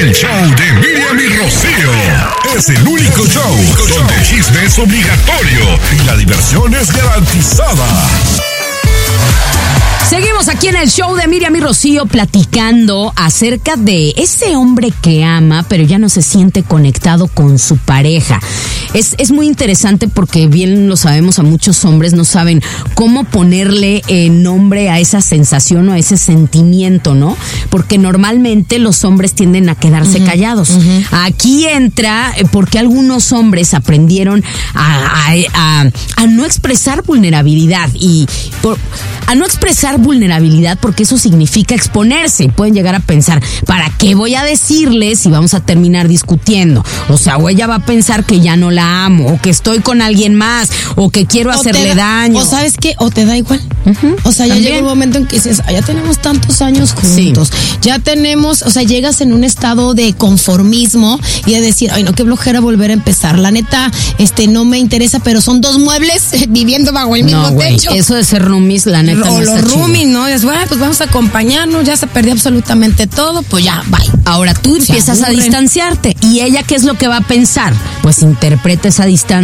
El show de Miriam y Rocío es el único show donde el chisme es obligatorio y la diversión es garantizada. Seguimos aquí en el show de Miriam y Rocío platicando acerca de ese hombre que ama, pero ya no se siente conectado con su pareja. Es muy interesante porque bien lo sabemos, a muchos hombres no saben cómo ponerle nombre a esa sensación o a ese sentimiento, ¿no? Porque normalmente los hombres tienden a quedarse callados. Aquí entra porque algunos hombres aprendieron a no expresar vulnerabilidad a no expresar vulnerabilidad porque eso significa exponerse. Pueden llegar a pensar, ¿para qué voy a decirle si vamos a terminar discutiendo? O sea, o ella va a pensar que ya no la amo, o que estoy con alguien más, o que quiero hacerle daño. O ¿sabes qué? O te da igual. O sea, ya llega un momento en que dices, ya tenemos tantos años juntos, ya tenemos, o sea, llegas en un estado de conformismo y de decir, ay no, qué flojera volver a empezar. La neta, no me interesa, pero son dos muebles viviendo bajo el mismo techo. Eso de ser roomies, la neta no está chido. Roomies, ¿no? Es bueno, pues vamos a acompañarnos, ya se perdió absolutamente todo, pues ya, bye. Ahora tú empiezas a distanciarte y ella, ¿qué es lo que va a pensar? Pues interpreta esa distancia